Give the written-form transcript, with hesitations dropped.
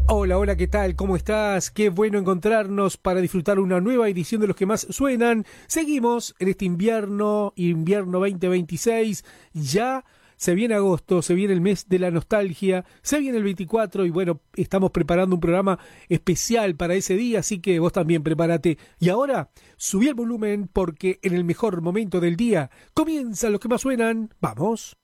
Hola, hola, ¿qué tal? ¿Cómo estás? Qué bueno encontrarnos para disfrutar una nueva edición de los que más suenan. Seguimos en este invierno 2026. Ya se viene agosto, se viene el mes de la nostalgia, se viene el 24 y bueno, estamos preparando un programa especial para ese día, así que vos también prepárate. Y ahora, subí el volumen porque en el mejor momento del día comienzan los que más suenan. ¡Vamos!